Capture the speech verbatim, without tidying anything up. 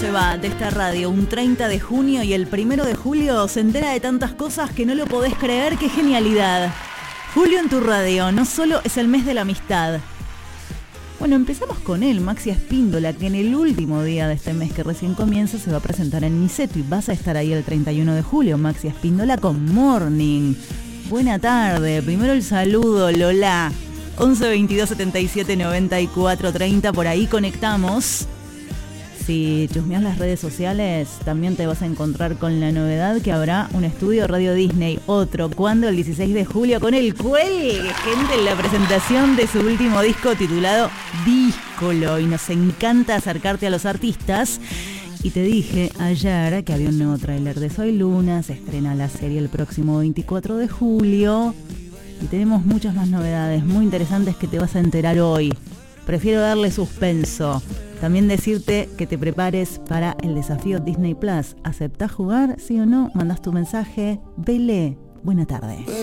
Se va de esta radio un treinta de junio y el primero de julio se entera de tantas cosas que no lo podés creer. ¡Qué genialidad! Julio en tu radio, no solo es el mes de la amistad. Bueno, empezamos con él, Maxi Espíndola, que en el último día de este mes que recién comienza se va a presentar en Niceto y vas a estar ahí el treinta y uno de julio, Maxi Espíndola con Morning. Buena tarde, primero el saludo, Lola. once veintidós setenta y siete noventa y cuatro treinta, por ahí conectamos. Si chusmeás las redes sociales, también te vas a encontrar con la novedad que habrá un estudio Radio Disney, otro, ¿cuándo? El dieciséis de julio con el Cuelgue, gente, en la presentación de su último disco titulado Díscolo, y nos encanta acercarte a los artistas. Y te dije ayer que había un nuevo tráiler de Soy Luna, se estrena la serie el próximo veinticuatro de julio, y tenemos muchas más novedades muy interesantes que te vas a enterar hoy. Prefiero darle suspenso. También decirte que te prepares para el desafío Disney Plus. ¿Aceptás jugar? ¿Sí o no? Mandás tu mensaje. Vele. Buena tarde.